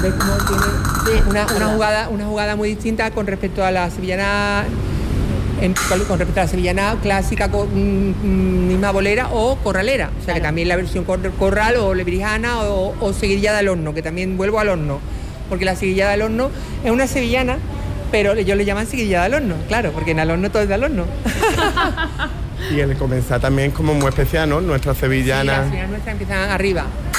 ¿Ves cómo tiene una jugada muy distinta con respecto a la sevillana? Con respecto a la sevillana clásica, misma bolera o corralera, o sea, claro, que también la versión corral o lebrijana o seguillada al horno, que también vuelvo al horno, porque la seguillada al horno es una sevillana, pero ellos le llaman seguillada al horno, claro, porque en el horno todo es al horno. Y el comenzar también como muy especial, ¿no? Nuestras sevillanas. Sí, las sevillanas nuestras empiezan arriba,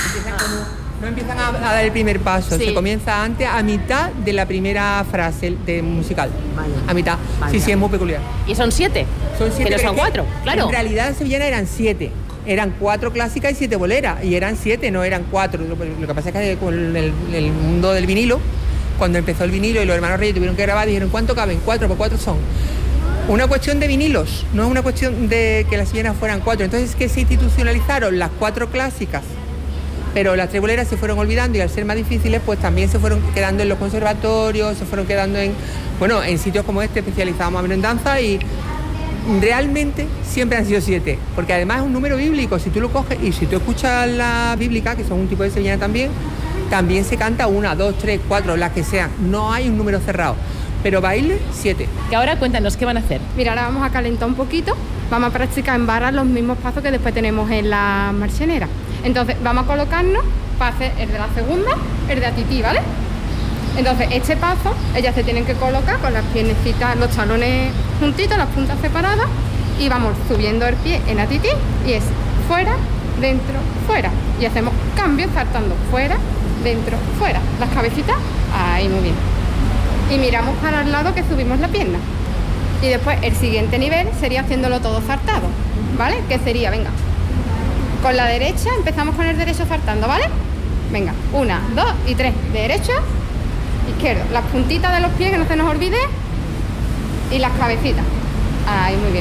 no empiezan a dar el primer paso, se comienza antes, a mitad de la primera frase musical. Vaya. A mitad. Vaya. Sí, es muy peculiar. ¿Y son 7? Son 7. Que no son 4, claro. En realidad las sevillanas eran 7. Eran 4 clásicas y 7 boleras. Y eran 7, no eran 4. Lo que pasa es que con el mundo del vinilo, cuando empezó el vinilo y los hermanos Reyes tuvieron que grabar, dijeron, ¿cuánto caben? 4, pues 4 son. Una cuestión de vinilos, no es una cuestión de que las sevillanas fueran 4. Entonces, que se institucionalizaron las 4 clásicas, pero las 3 boleras se fueron olvidando y al ser más difíciles, pues también se fueron quedando en los conservatorios, se fueron quedando en sitios como este, especializados más o menos en danza, y realmente siempre han sido 7, porque además es un número bíblico, si tú lo coges y si tú escuchas la bíblica, que son un tipo de sevillana también se canta 1, 2, 3, 4, las que sean, no hay un número cerrado, pero baile 7. Que ahora cuéntanos, ¿qué van a hacer? Mira, ahora vamos a calentar un poquito, vamos a practicar en barras los mismos pasos que después tenemos en la marchenera. Entonces vamos a colocarnos para hacer el de la segunda, el de atití, ¿vale? Entonces este paso, ellas se tienen que colocar con las piernecitas, los talones juntitos, las puntas separadas, y vamos subiendo el pie en atití, y es fuera, dentro, fuera. Y hacemos cambios saltando fuera, dentro, fuera. Las cabecitas, ahí, muy bien. Y miramos para el lado que subimos la pierna. Y después el siguiente nivel sería haciéndolo todo saltado, ¿vale? Que sería, venga, con la derecha empezamos con el derecho saltando, ¿vale? Venga, 1, 2 y 3. Derecho, izquierdo. Las puntitas de los pies, que no se nos olvide. Y las cabecitas. Ahí, muy bien.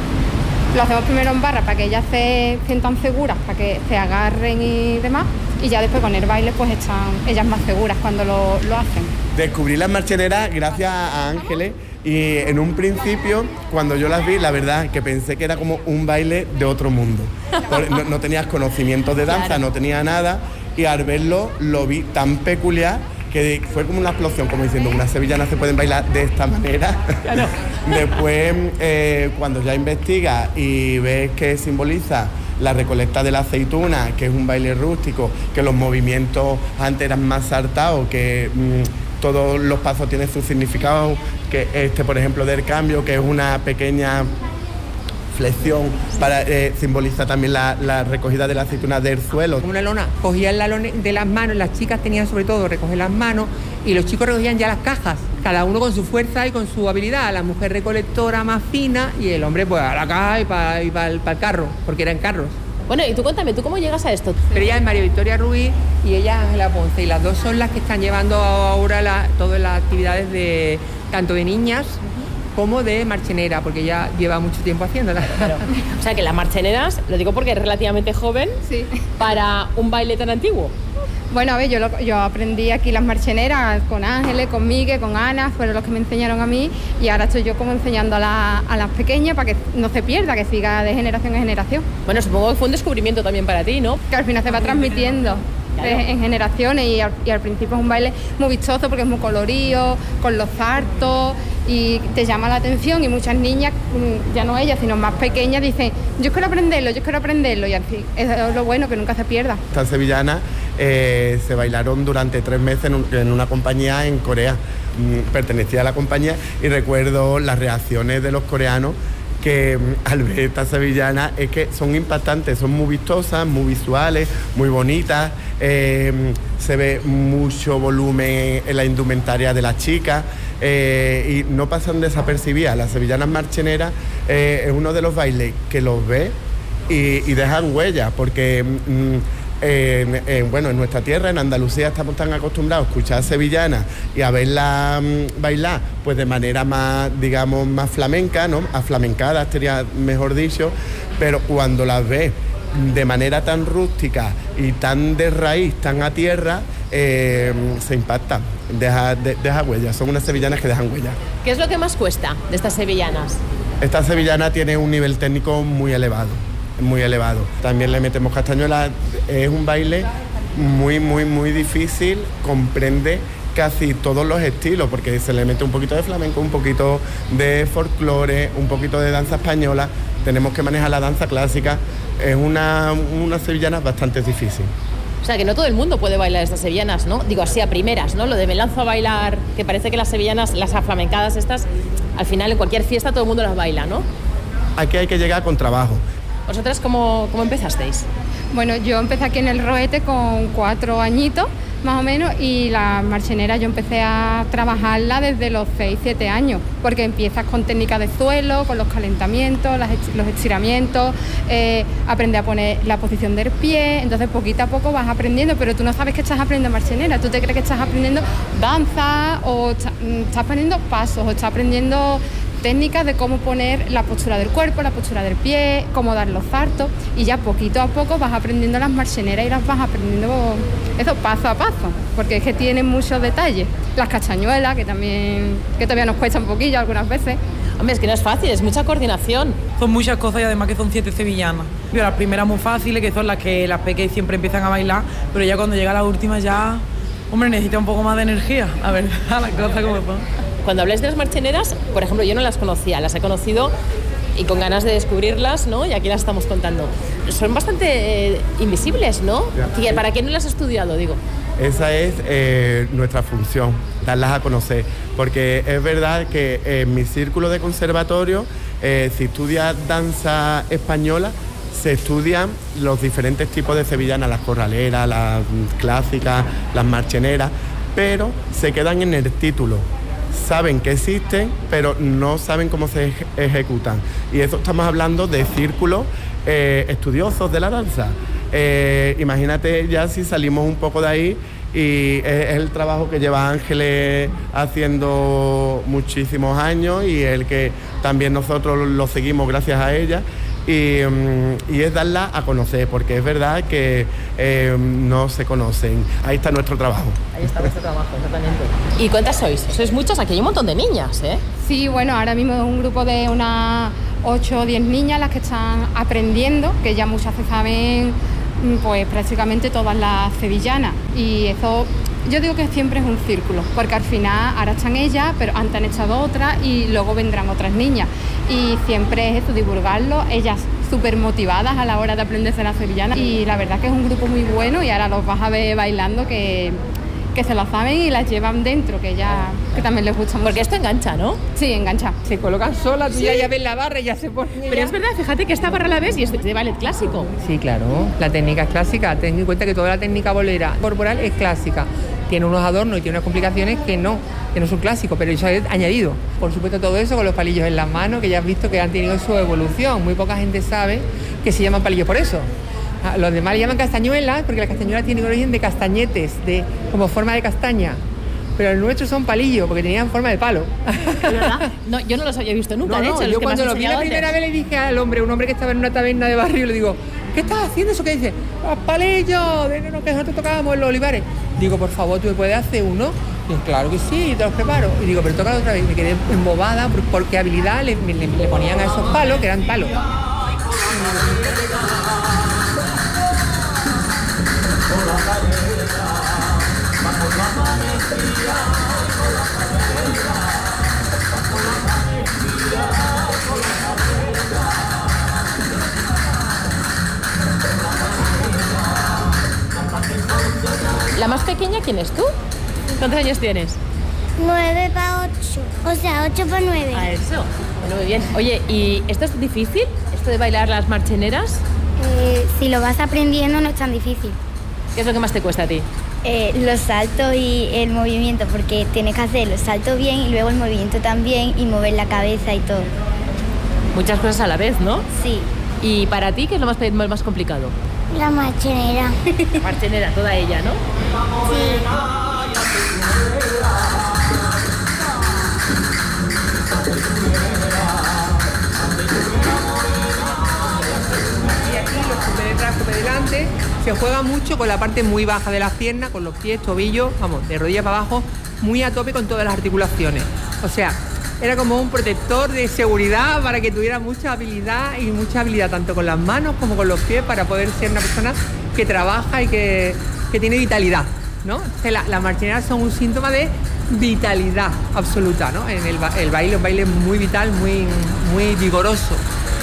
Lo hacemos primero en barra para que ellas se sientan seguras, para que se agarren y demás. Y ya después con el baile pues están ellas más seguras cuando lo hacen. Descubrí las marcheneras gracias a Ángeles. Y en un principio, cuando yo las vi, la verdad que pensé que era como un baile de otro mundo. No tenías conocimientos de danza, claro, no tenía nada, y al verlo lo vi tan peculiar que fue como una explosión, como diciendo, unas sevillanas se pueden bailar de esta manera. Claro. Después, cuando ya investigas y ves que simboliza la recolecta de la aceituna, que es un baile rústico, que los movimientos antes eran más saltados, que todos los pasos tienen su significado, que por ejemplo, del cambio, que es una pequeña flexión, para simboliza también la recogida de la aceituna del suelo. Como una lona, cogían la lona de las manos, las chicas tenían sobre todo recoger las manos, y los chicos recogían ya las cajas, cada uno con su fuerza y con su habilidad, la mujer recolectora más fina y el hombre pues a la caja y para el carro, porque eran carros. Bueno, y tú cuéntame, ¿tú cómo llegas a esto? Pero ella es María Victoria Ruiz y ella es Ángela Ponce, y las dos son las que están llevando ahora todas las actividades de tanto de niñas como de marchenera, porque ella lleva mucho tiempo haciéndolas. Claro. O sea que las marcheneras, lo digo porque es relativamente joven, sí, para un baile tan antiguo. Bueno, a ver, yo aprendí aquí las marcheneras con Ángeles, con Miguel, con Ana, fueron los que me enseñaron a mí, y ahora estoy yo como enseñando a las pequeñas para que no se pierda, que siga de generación en generación. Bueno, supongo que fue un descubrimiento también para ti, ¿no? Que al final se va transmitiendo. Claro. En generaciones, y al principio es un baile muy vistoso porque es muy colorido, con los saltos, y te llama la atención, y muchas niñas, ya no ellas, sino más pequeñas, dicen, yo quiero aprenderlo, y así es lo bueno, que nunca se pierda. Estas sevillanas se bailaron durante 3 meses en una compañía en Corea, pertenecía a la compañía, y recuerdo las reacciones de los coreanos, que al ver estas sevillanas es que son impactantes, son muy vistosas, muy visuales, muy bonitas, se ve mucho volumen en la indumentaria de las chicas, y no pasan desapercibidas. Las sevillanas marcheneras es uno de los bailes que los ves y dejan huellas, porque en nuestra tierra, en Andalucía, estamos tan acostumbrados a escuchar sevillanas y a verlas bailar pues de manera más, digamos, más flamenca, ¿no? Aflamencada, sería mejor dicho, pero cuando las ves de manera tan rústica y tan de raíz, tan a tierra, se impacta, deja huellas. Son unas sevillanas que dejan huellas. ¿Qué es lo que más cuesta de estas sevillanas? Esta sevillana tiene un nivel técnico muy elevado. También le metemos castañuelas. Es un baile muy, muy, muy difícil, comprende casi todos los estilos, porque se le mete un poquito de flamenco, un poquito de folclore, un poquito de danza española, tenemos que manejar la danza clásica, es una sevillana bastante difícil. O sea, que no todo el mundo puede bailar estas sevillanas, ¿no? Digo, así a primeras, ¿no? Lo de me lanzo a bailar, que parece que las sevillanas, las aflamencadas estas, al final en cualquier fiesta todo el mundo las baila, ¿no? Aquí hay que llegar con trabajo. ¿Vosotras cómo empezasteis? Bueno, yo empecé aquí en el Roete con 4 añitos, más o menos, y la marchenera yo empecé a trabajarla desde los 6, 7 años, porque empiezas con técnicas de suelo, con los calentamientos, los estiramientos, aprende a poner la posición del pie, entonces poquito a poco vas aprendiendo, pero tú no sabes que estás aprendiendo marchenera, tú te crees que estás aprendiendo danza o estás aprendiendo pasos o estás aprendiendo técnicas de cómo poner la postura del cuerpo, la postura del pie, cómo dar los saltos, y ya poquito a poco vas aprendiendo las marcheneras y las vas aprendiendo eso paso a paso, porque es que tienen muchos detalles. Las castañuelas, que todavía nos cuesta un poquillo algunas veces. Hombre, es que no es fácil, es mucha coordinación. Son muchas cosas y además que son 7 sevillanas. Pero las primeras muy fáciles, que son las que las pequeñas siempre empiezan a bailar, pero ya cuando llega la última ya, hombre, necesita un poco más de energía, a ver, las cosas como son. Cuando habláis de las marcheneras, por ejemplo, yo no las conocía, las he conocido y con ganas de descubrirlas, ¿no? Y aquí las estamos contando. Son bastante invisibles, ¿no? Ya. ¿Para quién no las has estudiado, digo? Esa es nuestra función, darlas a conocer, porque es verdad que en mi círculo de conservatorio, si estudias danza española, se estudian los diferentes tipos de sevillanas, las corraleras, las clásicas, las marcheneras, pero se quedan en el título. Saben que existen, pero no saben cómo se ejecutan. Y eso estamos hablando de círculos estudiosos de la danza. Imagínate ya si salimos un poco de ahí, y es el trabajo que lleva Ángeles haciendo muchísimos años y el que también nosotros lo seguimos gracias a ella. Y es darla a conocer, porque es verdad que no se conocen. Ahí está nuestro trabajo. Ahí está nuestro trabajo, exactamente. ¿Y cuántas sois? Sois muchas, aquí hay un montón de niñas, ¿eh? Sí, bueno, ahora mismo es un grupo de unas 8 o 10 niñas las que están aprendiendo, que ya muchas se saben pues prácticamente todas las sevillanas. Y eso, yo digo que siempre es un círculo, porque al final ahora están ellas, pero antes han estado otras y luego vendrán otras niñas. Y siempre es eso, divulgarlo, ellas súper motivadas a la hora de aprenderse la sevillana. Y la verdad que es un grupo muy bueno y ahora los vas a ver bailando que se lo saben y las llevan dentro, que también les gusta mucho. Porque esto engancha, ¿no? Sí, engancha. Se colocan solas, tú ya ves la barra y ya se ponen. Pero es verdad, fíjate que esta barra la ves y es de ballet clásico. Sí, claro, la técnica es clásica. Ten en cuenta que toda la técnica bolera corporal es clásica. Tiene unos adornos y tiene unas complicaciones que no son clásicos, pero eso es añadido. Por supuesto, todo eso con los palillos en las manos, que ya has visto que han tenido su evolución. Muy poca gente sabe que se llaman palillos por eso. Los demás le llaman castañuelas porque las castañuelas tienen origen de castañetes, como forma de castaña. Pero el nuestro son palillos porque tenían forma de palo. ¿Verdad? No, yo no los había visto nunca, de hecho. Yo cuando lo vi la primera vez le dije al hombre, un hombre que estaba en una taberna de barrio, le digo, ¿qué estás haciendo eso que dice? Los palillos, que nosotros tocábamos en los olivares. Digo, por favor, ¿tú me puedes hacer uno? Y claro que sí, te los preparo. Y digo, pero tócalo otra vez. Me quedé embobada por qué habilidad le ponían a esos palos, que eran palos. ¿La más pequeña quién es tú? ¿Cuántos años tienes? 9 para 8, o sea, 8 para 9. A eso. Bueno, muy bien. Oye, ¿y esto es difícil? ¿Esto de bailar las marcheneras? Si lo vas aprendiendo no es tan difícil. ¿Qué es lo que más te cuesta a ti? Los saltos y el movimiento, porque tienes que hacer los saltos bien y luego el movimiento también y mover la cabeza y todo. Muchas cosas a la vez, ¿no? Sí. ¿Y para ti qué es lo más complicado? La marchenera. Marchenera, toda ella, ¿no? Sí. Y aquí los cupe detrás, cupe delante, se juega mucho con la parte muy baja de las piernas, con los pies, tobillos, vamos, de rodilla para abajo, muy a tope con todas las articulaciones. O sea, era como un protector de seguridad para que tuviera mucha habilidad tanto con las manos como con los pies para poder ser una persona que trabaja y que que tiene vitalidad, ¿no? Las marchoneras son un síntoma de vitalidad absoluta, ¿no? En el baile, un baile muy vital, muy, muy vigoroso.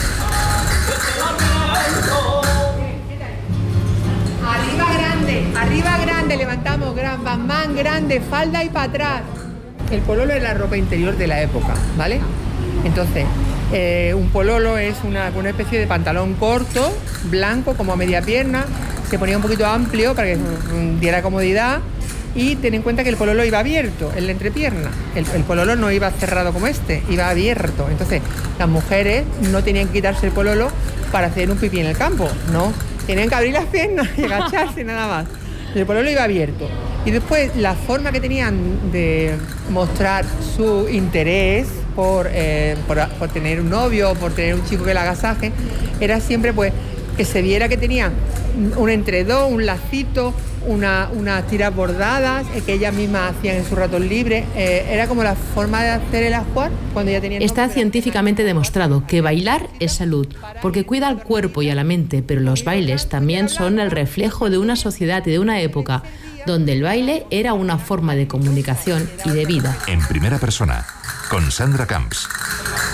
Arriba grande, levantamos, gran bamán grande, falda y para atrás. El pololo es la ropa interior de la época, ¿vale? Entonces, un pololo es una especie de pantalón corto, blanco, como a media pierna, se ponía un poquito amplio para que diera comodidad, y ten en cuenta que el pololo iba abierto en la entrepierna. El pololo no iba cerrado como este, iba abierto. Entonces, las mujeres no tenían que quitarse el pololo para hacer un pipí en el campo, no. Tenían que abrir las piernas y agacharse nada más. El pololo iba abierto. Y después la forma que tenían de mostrar su interés por tener un novio, por tener un chico que la agasaje, era siempre pues que se viera que tenía un entredó, un lacito, unas tiras bordadas que ellas mismas hacían en sus ratos libres. Era como la forma de hacer el ajuar cuando ya tenían... Está científicamente demostrado que bailar es salud, porque cuida al cuerpo y a la mente, pero los bailes también son el reflejo de una sociedad y de una época donde el baile era una forma de comunicación y de vida. En primera persona, con Sandra Camps.